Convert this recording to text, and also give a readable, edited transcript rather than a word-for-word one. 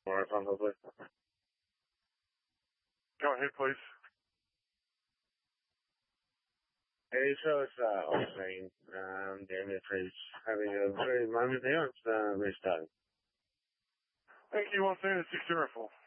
marathon, hopefully. Go ahead, please. Hey, so it's Austin. Damien Priest having a very moment there. It's restarting. Thank you, 1 6 Uniform.